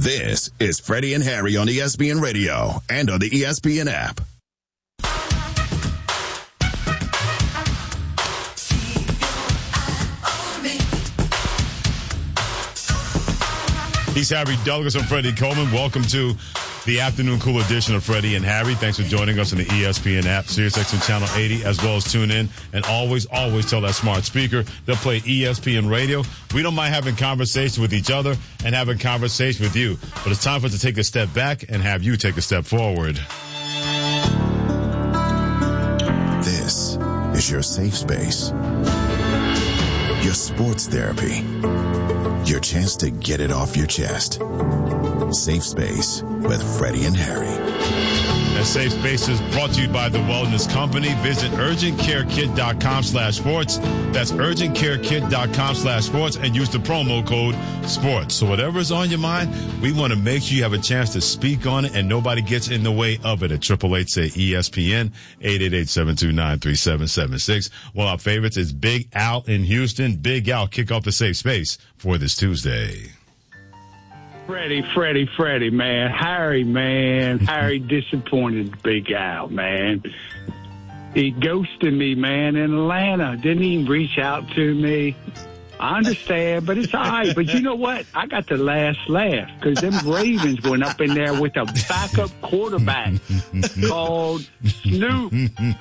This is Freddie and Harry on ESPN Radio and on the ESPN app. He's Harry Douglas and Freddie Coleman. Welcome to the afternoon cool edition of Freddie and Harry. Thanks for joining us on the ESPN app, SiriusXM Channel 80, as well as tune in. And always tell that smart speaker they'll play ESPN Radio. We don't mind having conversation with each other and having conversation with you. But it's time for us to take a step back and have you take a step forward. This is your safe space. Your sports therapy. Your chance to get it off your chest. Safe Space with Freddie and Harry. And Safe Space is brought to you by The Wellness Company. Visit urgentcarekit.com/sports. That's urgentcarekit.com/sports and use the promo code SPORTS. So whatever's on your mind, we want to make sure you have a chance to speak on it and nobody gets in the way of it at 888-SAY-ESPN, 888-729-3776. One of our favorites is Big Al in Houston. Big Al, kick off the Safe Space for this Tuesday. Freddie, man. Harry, man. Harry disappointed Big Al, man. He ghosted me, man, in Atlanta. Didn't even reach out to me. I understand, but it's all right. But you know what? I got the last laugh because them Ravens went up in there with a backup quarterback called Snoop.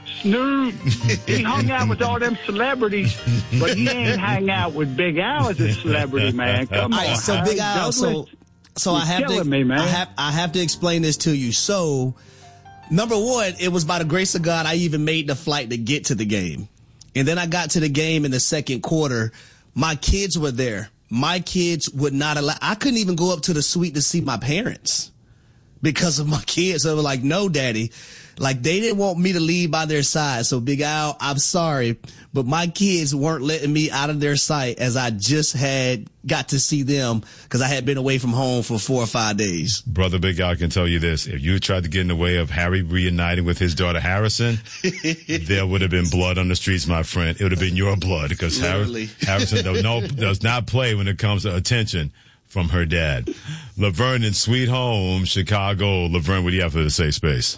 He hung out with all them celebrities, but he ain't hang out with Big Al as a celebrity, man. Come on. So Big Al, so I have to, me, man. I have to explain this to you. So, number one, it was by the grace of God I even made the flight to get to the game. And then I got to the game in the second quarter. My kids were there. My kids would not allow. I couldn't even go up to the suite to see my parents because of my kids. They were like, no, Daddy. Like, they didn't want me to leave by their side. So, Big Al, I'm sorry, but my kids weren't letting me out of their sight as I just had got to see them because I had been away from home for 4 or 5 days. Brother Big Al can tell you this. If you tried to get in the way of Harry reuniting with his daughter Harrison, there would have been blood on the streets, my friend. It would have been your blood because Harrison does not play when it comes to attention from her dad. Laverne in Sweet Home, Chicago. Laverne, what do you have for the Safe Space?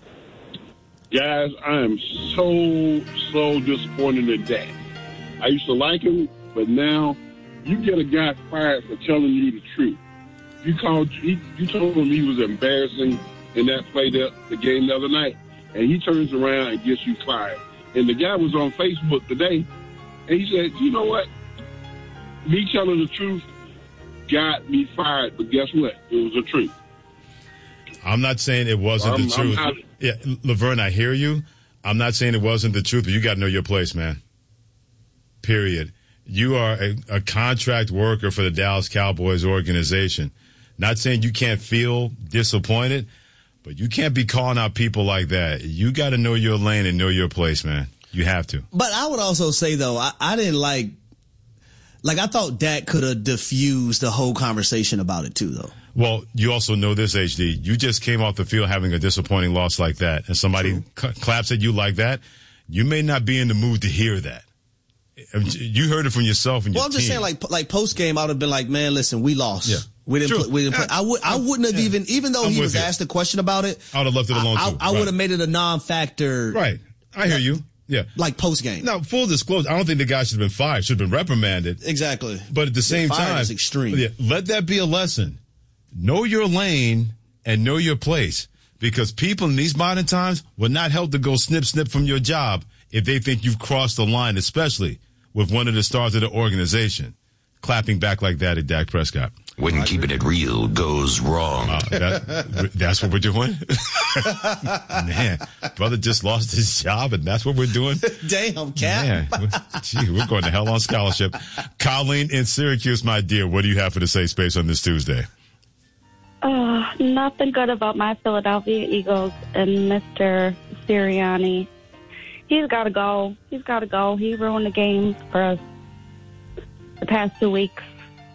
Guys, I am so disappointed in Dak. I used to like him, but now you get a guy fired for telling you the truth. You told him he was embarrassing in that play, the game the other night, and he turns around and gets you fired. And the guy was on Facebook today, and he said, you know what? Me telling the truth got me fired, but guess what? It was the truth. I'm not saying it wasn't the truth. Yeah, Laverne, I hear you. I'm not saying it wasn't the truth, but you got to know your place, man. Period. You are a contract worker for the Dallas Cowboys organization. Not saying you can't feel disappointed, but you can't be calling out people like that. You got to know your lane and know your place, man. You have to. But I would also say, though, I didn't like I thought Dak could have diffused the whole conversation about it, too, though. Well, you also know this, HD. You just came off the field having a disappointing loss like that, and somebody claps at you like that. You may not be in the mood to hear that. You heard it from yourself and your team. Well, I'm just saying, like post game, I would have been like, man, listen, we lost. Yeah. We didn't play. I wouldn't have even though he was asked a question about it. I would have left it alone too. I would have made it a non-factor. Right. I hear you. Yeah. Like post game. Now, full disclosure, I don't think the guy should have been fired. Should have been reprimanded. Exactly. But at the same time, is extreme. Yeah, let that be a lesson. Know your lane and know your place, because people in these modern times will not help to go snip from your job if they think you've crossed the line, especially with one of the stars of the organization clapping back like that at Dak Prescott. When keeping it real goes wrong. That's what we're doing? Man, brother just lost his job, and that's what we're doing? Damn, Cap. Man, gee, we're going to hell on scholarship. Colleen in Syracuse, my dear, what do you have for the Safe Space on this Tuesday? Nothing good about my Philadelphia Eagles and Mr. Sirianni. He's got to go. He ruined the game for us the past 2 weeks.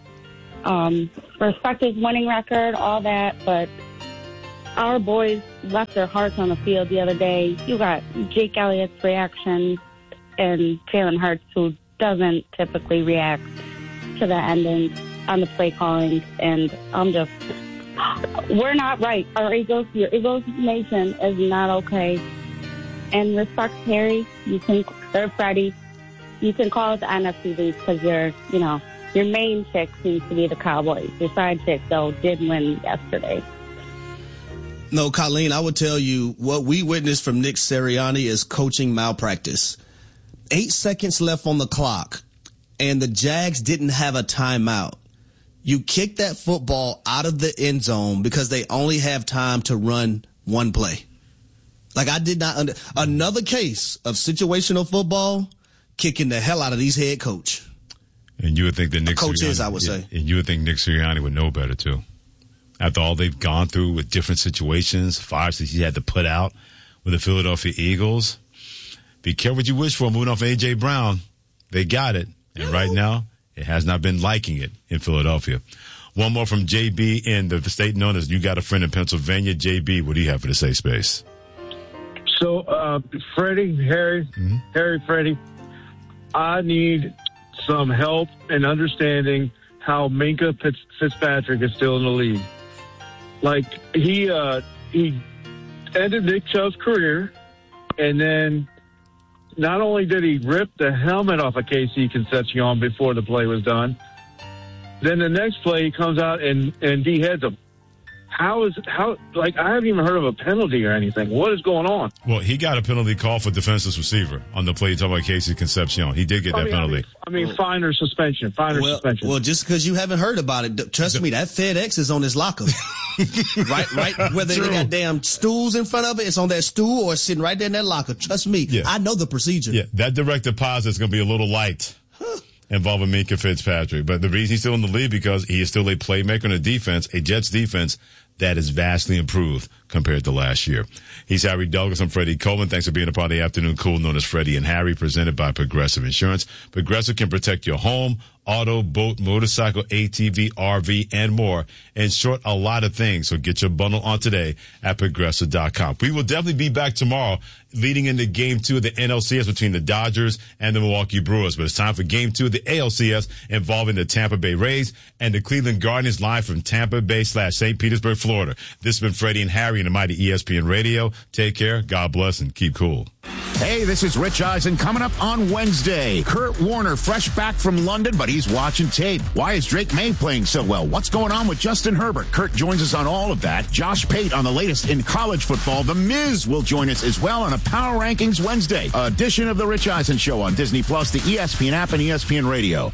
Respect his winning record, all that, but our boys left their hearts on the field the other day. You got Jake Elliott's reaction and Jalen Hurts, who doesn't typically react to the ending on the play calling, and I'm just We're not right. Your Eagles Nation is not okay. And respect Harry, or Freddie, you can call it the NFC lead because your main chick seems to be the Cowboys. Your side chick, though, did win yesterday. No, Colleen, I would tell you what we witnessed from Nick Sirianni is coaching malpractice. 8 seconds left on the clock, and the Jags didn't have a timeout. You kick that football out of the end zone because they only have time to run one play. Like, I did not another case of situational football kicking the hell out of these head coach. And you would think that Nick Sirianni, I would say. And you would think Nick Sirianni would know better, too. After all they've gone through with different situations, fires that he had to put out with the Philadelphia Eagles. Be careful what you wish for moving off A.J. Brown. They got it. And right now, it has not been liking it in Philadelphia. One more from JB in the state known as You Got a Friend in Pennsylvania. JB, what do you have for the safe space? So, Freddie, Harry, Freddie, I need some help in understanding how Minkah Fitzpatrick is still in the league. Like, he ended Nick Chubb's career, and then not only did he rip the helmet off of KC Concepcion before the play was done, then the next play he comes out and de-heads him. I haven't even heard of a penalty or anything. What is going on? Well, he got a penalty call for defenseless receiver on the play. You're talking about KC Concepcion. He did get that penalty. Fine or suspension. Suspension. Well, just because you haven't heard about it, trust me, that FedEx is on his locker. right. Whether they got damn stools in front of it, it's on that stool or sitting right there in that locker. Trust me, yeah. I know the procedure. Yeah, that direct deposit is going to be a little light. Involving Minkah Fitzpatrick. But the reason he's still in the league because he is still a playmaker in a defense, a Jets defense that is vastly improved compared to last year. He's Harry Douglas. I'm Freddie Coleman. Thanks for being a part of the afternoon cool known as Freddie and Harry, presented by Progressive Insurance. Progressive can protect your home, auto, boat, motorcycle, ATV, RV, and more. In short, a lot of things. So get your bundle on today at Progressive.com. We will definitely be back tomorrow leading into Game 2 of the NLCS between the Dodgers and the Milwaukee Brewers. But it's time for Game 2 of the ALCS involving the Tampa Bay Rays and the Cleveland Guardians live from Tampa Bay / St. Petersburg, Florida. This has been Freddie and Harry and the mighty ESPN Radio. Take care, God bless, and keep cool. Hey, this is Rich Eisen. Coming up on Wednesday, Kurt Warner fresh back from London, but he's watching tape. Why is Drake May playing so well? What's going on with Justin Herbert? Kurt joins us on all of that. Josh Pate on the latest in college football. The Miz will join us as well on a Power Rankings Wednesday edition of the Rich Eisen Show on Disney Plus, the ESPN app, and ESPN Radio.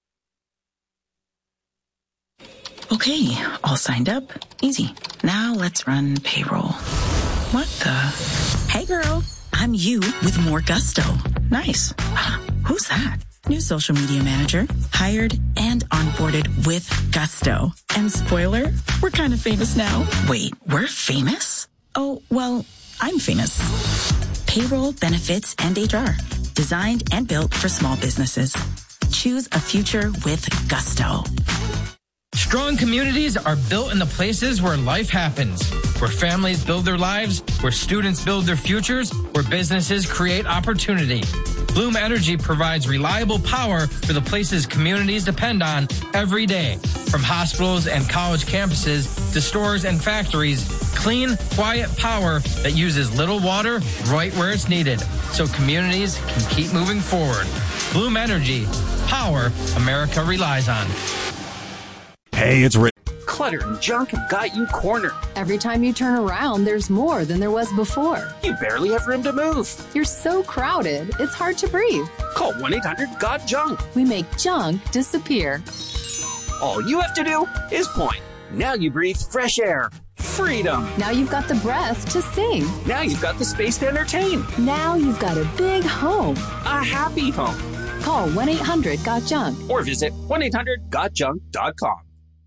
Okay, all signed up. Easy. Now let's run payroll. What the? Hey, girl. I'm you with more gusto. Nice. Who's that? New social media manager. Hired and onboarded with gusto. And spoiler, we're kind of famous now. Wait, we're famous? Oh, well, I'm famous. Payroll, benefits, and HR. Designed and built for small businesses. Choose a future with gusto. Strong communities are built in the places where life happens, where families build their lives, where students build their futures, where businesses create opportunity. Bloom Energy provides reliable power for the places communities depend on every day. From hospitals and college campuses to stores and factories, clean, quiet power that uses little water right where it's needed, so communities can keep moving forward. Bloom Energy, power America relies on. Hey, it's Rick. Clutter and junk have got you cornered. Every time you turn around, there's more than there was before. You barely have room to move. You're so crowded, it's hard to breathe. Call 1-800-GOT-JUNK. We make junk disappear. All you have to do is point. Now you breathe fresh air. Freedom. Now you've got the breath to sing. Now you've got the space to entertain. Now you've got a big home. A happy home. Call 1-800-GOT-JUNK. Or visit 1-800-GOTJUNK.com.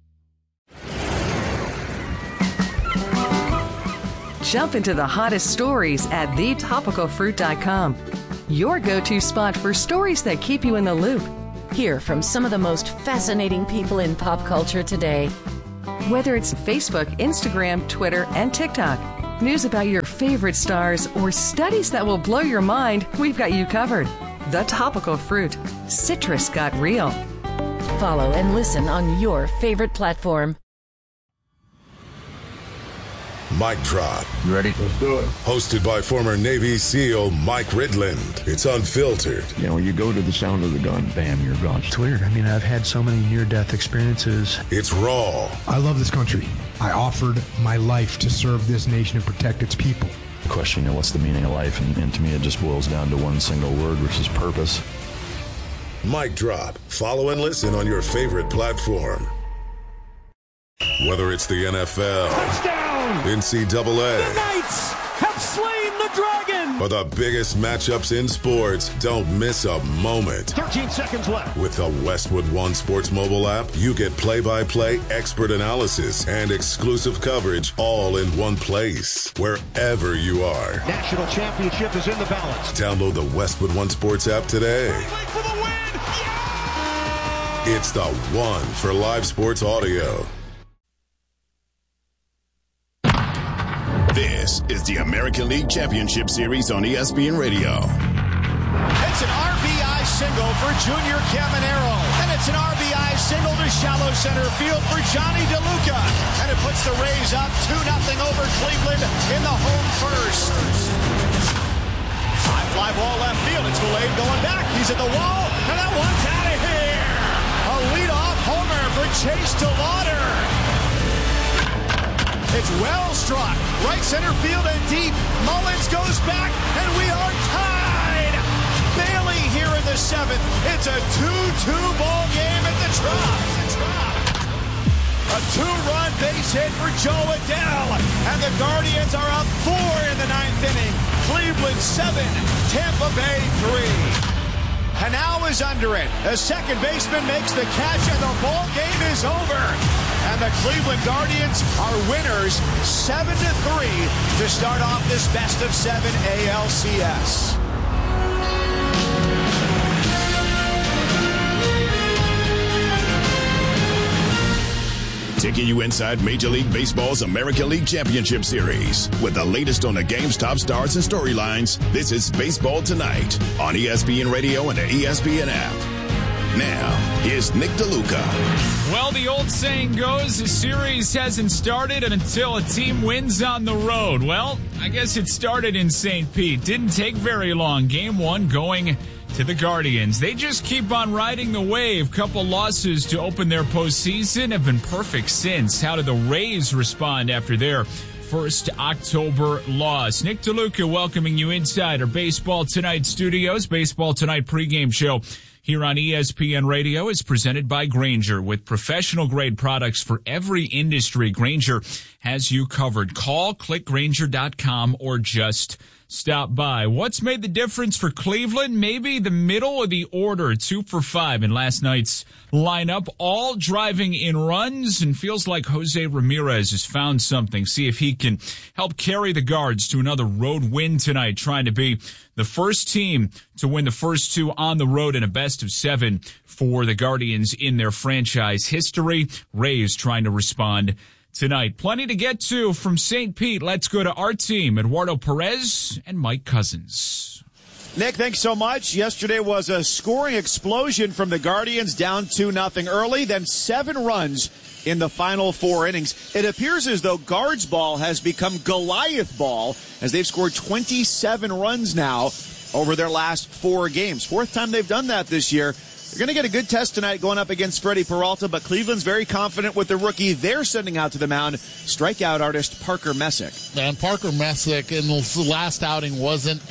Jump into the hottest stories at thetopicalfruit.com. Your go-to spot for stories that keep you in the loop. Hear from some of the most fascinating people in pop culture today. Whether it's Facebook, Instagram, Twitter, and TikTok, news about your favorite stars, or studies that will blow your mind, we've got you covered. The Topical Fruit. Citrus got real. Follow and listen on your favorite platform. Mic Drop. You ready? Let's do it. Hosted by former Navy SEAL Mike Ridland. It's unfiltered. You know, when you go to the sound of the gun, bam, you're gone. It's weird. I mean, I've had so many near-death experiences. It's raw. I love this country. I offered my life to serve this nation and protect its people. Question, what's the meaning of life? And to me, it just boils down to one single word, which is purpose. Mic Drop. Follow and listen on your favorite platform. Whether it's the NFL, touchdown, NCAA, the Knights have slain the Dragon, or the biggest matchups in sports, don't miss a moment. 13 seconds left. With the Westwood One Sports mobile app, you get play-by-play expert analysis and exclusive coverage all in one place, wherever you are. National championship is in the balance. Download the Westwood One Sports app today. For the win. Yeah! It's the one for live sports audio. This is the American League Championship Series on ESPN Radio. It's an RBI single for Junior Caminero. And it's an RBI single to shallow center field for Johnny DeLuca. And it puts the Rays up 2-0 over Cleveland in the home first. High fly ball left field. It's Vilade going back. He's at the wall. And that one's out of here. A leadoff homer for Chase DeLauder. It's well struck. Right center field and deep. Mullins goes back, and we are tied. Bailey here in the seventh. It's a 2-2 ball game at the Trop. A two-run base hit for Joe Adell. And the Guardians are up 4 in the ninth inning. Cleveland 7, Tampa Bay 3. Hanau is under it. A second baseman makes the catch, and the ball game is over. And the Cleveland Guardians are winners 7-3 to start off this best-of-7 ALCS. Taking you inside Major League Baseball's American League Championship Series. With the latest on the game's top stars and storylines, this is Baseball Tonight on ESPN Radio and the ESPN app. Now, here's Nick DeLuca. Well, the old saying goes, the series hasn't started until a team wins on the road. Well, I guess it started in St. Pete. Didn't take very long. Game 1 going to the Guardians. They just keep on riding the wave. Couple losses to open their postseason have been perfect since. How did the Rays respond after their first October loss? Nick DeLuca welcoming you inside our Baseball Tonight studios. Baseball Tonight pregame show here on ESPN Radio is presented by Grainger. With professional-grade products for every industry, Grainger has you covered. Call, click Grainger.com, or just stop by. What's made the difference for Cleveland? Maybe the middle of the order, 2 for 5 in last night's lineup, all driving in runs, and feels like Jose Ramirez has found something. See if he can help carry the Guards to another road win tonight, trying to be the first team to win the first 2 on the road in a best-of-7 for the Guardians in their franchise history. Rays trying to respond tonight. Plenty to get to from St. Pete. Let's go to our team, Eduardo Perez and Mike Cousins. Nick, thanks so much. Yesterday was a scoring explosion from the Guardians, down 2-0 early, then 7 runs in the final 4 innings. It appears as though Guards ball has become Goliath ball, as they've scored 27 runs now over their last 4 games. 4th time they've done that this year. They're going to get a good test tonight going up against Freddie Peralta, but Cleveland's very confident with the rookie they're sending out to the mound, strikeout artist Parker Messick. And Parker Messick in the last outing wasn't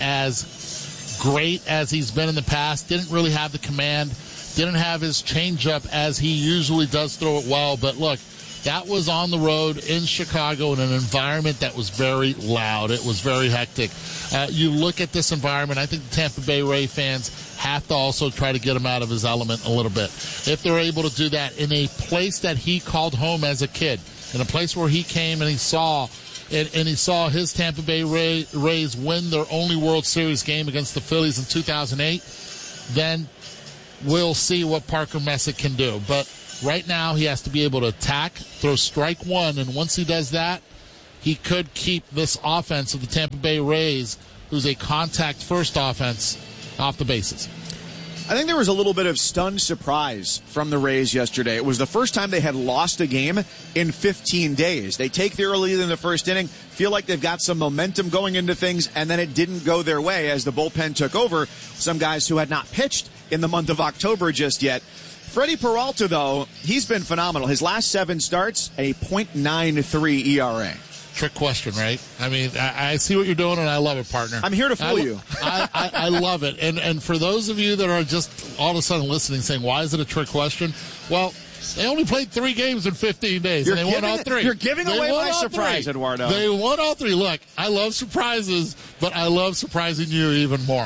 as great as he's been in the past. Didn't really have the command. Didn't have his changeup as he usually does throw it well. But look, that was on the road in Chicago in an environment that was very loud. It was very hectic. You look at this environment, I think the Tampa Bay Ray fans have to also try to get him out of his element a little bit. If they're able to do that in a place that he called home as a kid, in a place where he came and he saw his Tampa Bay Rays win their only World Series game against the Phillies in 2008, then we'll see what Parker Messick can do. But right now he has to be able to attack, throw strike one, and once he does that, he could keep this offense of the Tampa Bay Rays, who's a contact-first offense, off the bases. I think there was a little bit of stunned surprise from the Rays yesterday. It was the first time they had lost a game in 15 days. They take the early lead in the first inning, feel like they've got some momentum going into things, and then it didn't go their way as the bullpen took over. Some guys who had not pitched in the month of October just yet. Freddie Peralta, though, he's been phenomenal. His last 7 starts, a .93 ERA. Trick question, right? I mean, I see what you're doing, and I love it, partner. I'm here to fool you. I love it. And for those of you that are just all of a sudden listening, saying, why is it a trick question? Well, they only played 3 games in 15 days, and they won all 3. You're giving away my surprise, Eduardo. They won all 3. Look, I love surprises, but I love surprising you even more.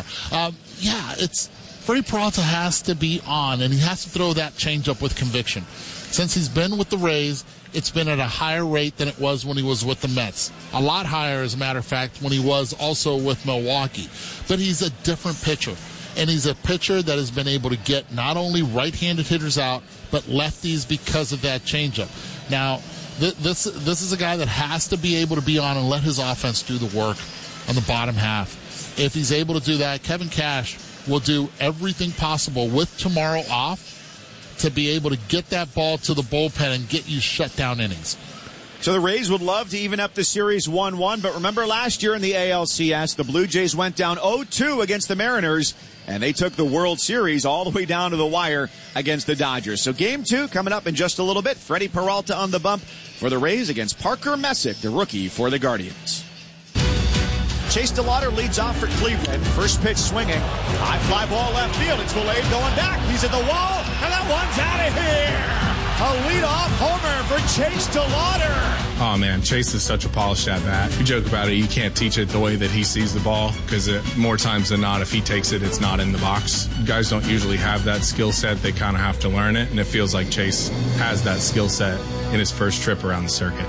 Freddie Peralta has to be on, and he has to throw that changeup with conviction. Since he's been with the Rays, it's been at a higher rate than it was when he was with the Mets. A lot higher, as a matter of fact, when he was also with Milwaukee. But he's a different pitcher. And he's a pitcher that has been able to get not only right-handed hitters out, but lefties because of that changeup. Now, this is a guy that has to be able to be on and let his offense do the work on the bottom half. If he's able to do that, Kevin Cash will do everything possible with tomorrow off to be able to get that ball to the bullpen and get you shutdown innings. So the Rays would love to even up the series 1-1, but remember last year in the ALCS, the Blue Jays went down 0-2 against the Mariners, and they took the World Series all the way down to the wire against the Dodgers. So Game 2 coming up in just a little bit. Freddie Peralta on the bump for the Rays against Parker Messick, the rookie for the Guardians. Chase DeLauder leads off for Cleveland. First pitch swinging. High fly ball left field. It's Vilade going back. He's at the wall, and that one's out of here. A leadoff homer for Chase DeLauder. Oh, man, Chase is such a polished at-bat. You joke about it, you can't teach it the way that he sees the ball, because more times than not, if he takes it, it's not in the box. Guys don't usually have that skill set. They kind of have to learn it, and it feels like Chase has that skill set in his first trip around the circuit.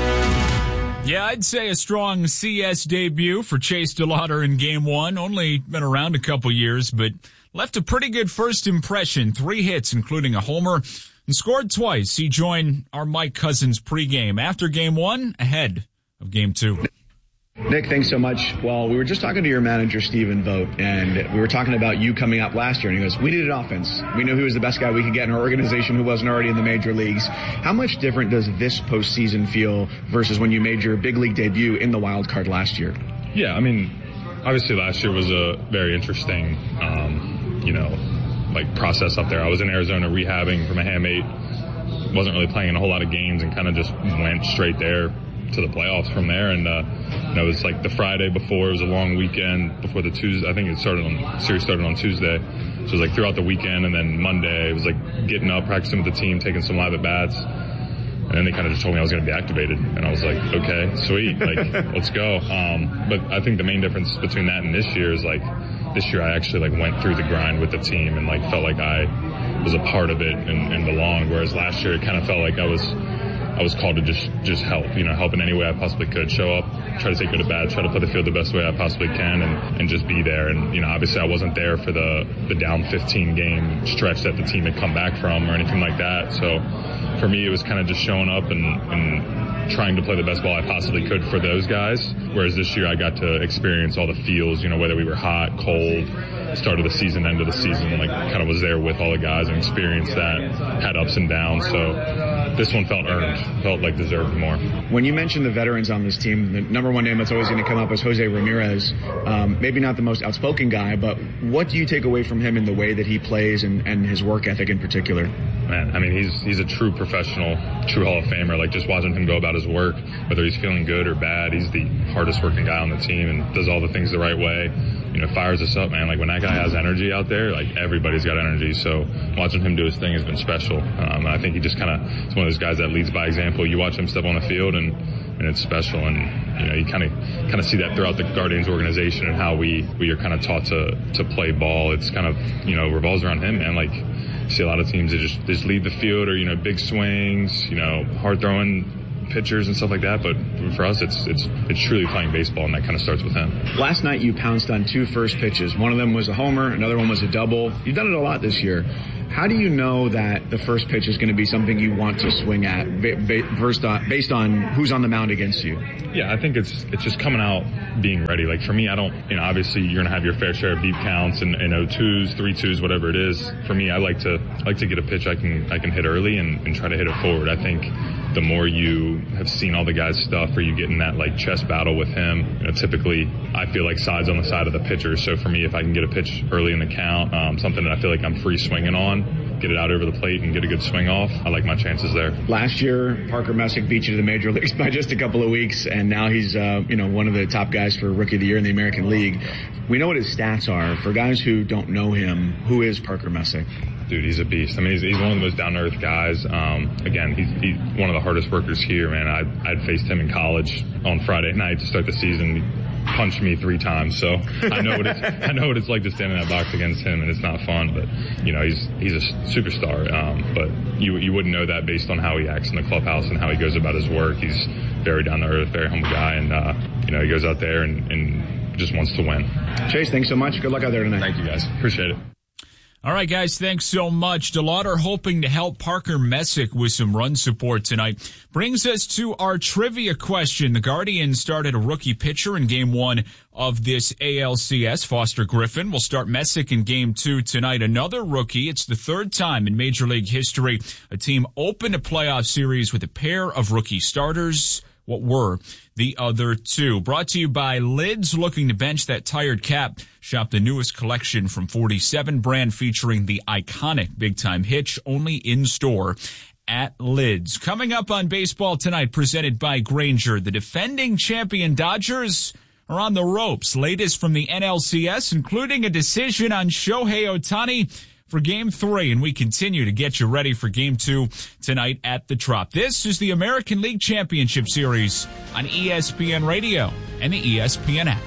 Yeah, I'd say a strong CS debut for Chase DeLauder in Game 1. Only been around a couple years, but left a pretty good first impression. 3 hits, including a homer, and scored twice. He joined our Mike Cousins pregame after Game 1, ahead of Game 2. Nick, thanks so much. Well, we were just talking to your manager, Stephen Vogt, and we were talking about you coming up last year, and he goes, we needed offense. We knew he was the best guy we could get in our organization who wasn't already in the major leagues. How much different does this postseason feel versus when you made your big league debut in the wild card last year? Yeah, I mean, obviously last year was a very interesting, process up there. I was in Arizona rehabbing from a hamate, wasn't really playing in a whole lot of games, and kind of just went straight there to the playoffs from there. And it was like the Friday before. It was a long weekend before the Tuesday. I think series started on Tuesday, so it was like throughout the weekend. And then Monday it was like getting up, practicing with the team, taking some live at bats, and then they kind of just told me I was going to be activated, and I was like, okay, sweet, like let's go. But I think the main difference between that and this year is like this year I actually went through the grind with the team and felt like I was a part of it and belonged, whereas last year it kind of felt like I was called to just help, help in any way I possibly could, show up, try to take good at bat, try to play the field the best way I possibly can, and just be there. And, obviously I wasn't there for the down 15 game stretch that the team had come back from or anything like that. So for me, it was kind of just showing up and trying to play the best ball I possibly could for those guys. Whereas this year I got to experience all the feels, whether we were hot, cold, start of the season, end of the season, kind of was there with all the guys and experienced that, had ups and downs. So this one felt earned, felt like deserved more. When you mention the veterans on this team, the number one name that's always going to come up is Jose Ramirez. Maybe not the most outspoken guy, but what do you take away from him in the way that he plays and his work ethic in particular? Man, I mean, he's a true professional, true Hall of Famer. Just watching him go about his work, whether he's feeling good or bad, he's the hardest working guy on the team and does all the things the right way. Fires us up, man. When that guy has energy out there, everybody's got energy. So watching him do his thing has been special. I think he just is one of those guys that leads by example. You watch him step on the field and it's special. And, you kind of see that throughout the Guardians organization and how we are kind of taught to play ball. It's kind of, revolves around him, man. You see a lot of teams that just lead the field or, big swings, hard throwing pitchers and stuff like that, but for us it's truly playing baseball, and that kind of starts with him. Last night you pounced on 2 first pitches. One of them was a homer, another one was a double. You've done it a lot this year. How do you know that the first pitch is going to be something you want to swing at based on who's on the mound against you? Yeah, I think it's just coming out, being ready. Like for me, I don't, obviously you're going to have your fair share of beep counts and 0-2s, 3-2s, whatever it is. For me, I like to get a pitch I can hit early and try to hit it forward. I think the more you have seen all the guys' stuff or you get in that like chess battle with him, typically I feel like side's on the side of the pitcher. So for me, if I can get a pitch early in the count, something that I feel like I'm free swinging on, get it out over the plate and get a good swing off, I like my chances there. Last year, Parker Messick beat you to the major leagues by just a couple of weeks, and now he's one of the top guys for Rookie of the Year in the American League. We know what his stats are. For guys who don't know him, who is Parker Messick? Dude, he's a beast. I mean, he's one of the most down-to-earth guys. Again, he's one of the hardest workers here, man. I'd faced him in college on Friday night to start the season. He punched me 3 times, so I know what it's like to stand in that box against him, and it's not fun. But he's a superstar. But you wouldn't know that based on how he acts in the clubhouse and how he goes about his work. He's very down-to-earth, very humble guy, and he goes out there and just wants to win. Chase, thanks so much. Good luck out there tonight. Thank you, guys. Appreciate it. All right, guys, thanks so much. DeLauder hoping to help Parker Messick with some run support tonight. Brings us to our trivia question. The Guardians started a rookie pitcher in Game 1 of this ALCS. Foster Griffin will start Messick in Game 2 tonight. Another rookie. It's the third time in Major League history a team opened a playoff series with a pair of rookie starters. What were the other two? Brought to you by Lids, looking to bench that tired cap. Shop the newest collection from 47 brand featuring the iconic big-time hitch, only in store at Lids. Coming up on Baseball Tonight, presented by Grainger, the defending champion Dodgers are on the ropes. Latest from the NLCS, including a decision on Shohei Ohtani for Game 3, and we continue to get you ready for Game 2 tonight at the Trop. This is the American League Championship Series on ESPN Radio and the ESPN app.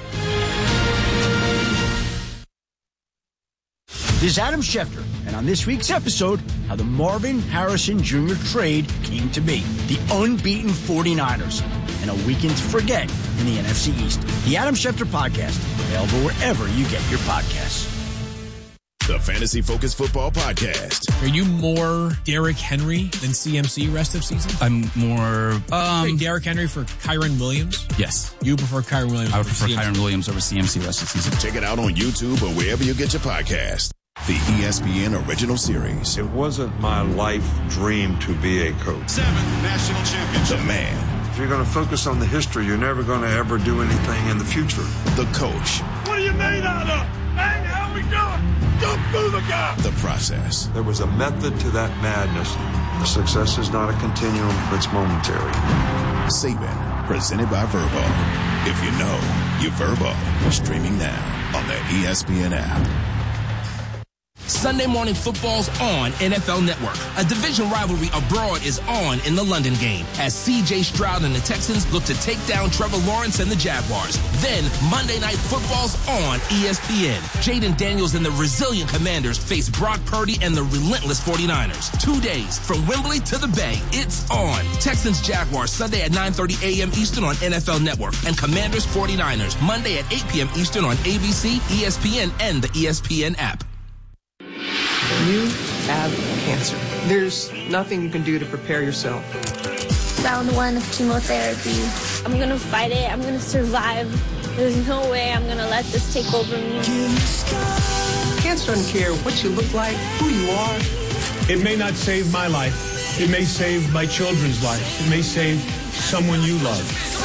This is Adam Schefter, and on this week's episode, how the Marvin Harrison Jr. trade came to be. The unbeaten 49ers, and a weekend to forget in the NFC East. The Adam Schefter Podcast, available wherever you get your podcasts. The Fantasy Focus Football Podcast. Are you more Derrick Henry than CMC rest of season? I'm more... Derrick Henry for Kyren Williams? Yes. You prefer Kyren Williams? I would prefer Kyren Williams over CMC rest of season. Check it out on YouTube or wherever you get your podcast. The ESPN Original Series. It wasn't my life dream to be a coach. 7th national championship. The man. If you're going to focus on the history, you're never going to ever do anything in the future. The coach. What are you made out of? Hey, how we doing? Jump through the guy. The process. There was a method to that madness. The success is not a continuum, it's momentary. Saban, presented by Verbo. If you know, you Verbo. Streaming now on the ESPN app. Sunday Morning Football's on NFL Network. A division rivalry abroad is on in the London game as C.J. Stroud and the Texans look to take down Trevor Lawrence and the Jaguars. Then Monday Night Football's on ESPN. Jaden Daniels and the resilient Commanders face Brock Purdy and the relentless 49ers. 2 days from Wembley to the Bay. It's on. Texans Jaguars Sunday at 9:30 a.m. Eastern on NFL Network, and Commanders 49ers Monday at 8 p.m. Eastern on ABC, ESPN, and the ESPN app. You have cancer. There's nothing you can do to prepare yourself. Round 1 of chemotherapy. I'm gonna fight it. I'm gonna survive. There's no way I'm gonna let this take over me. Cancer doesn't care what you look like, who you are. It may not save my life. It may save my children's life. It may save someone you love.